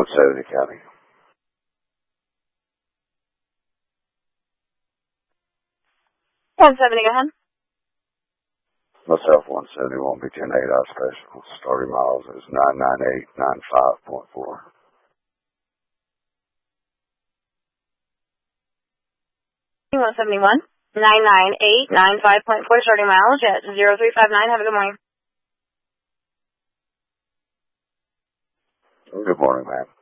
170 County. 170, go ahead. Myself, 170 won't be 10-8 out special. Starting miles is 99895.4. 171, 99895.4 starting mileage at 0359. Have a good morning. Good morning, ma'am.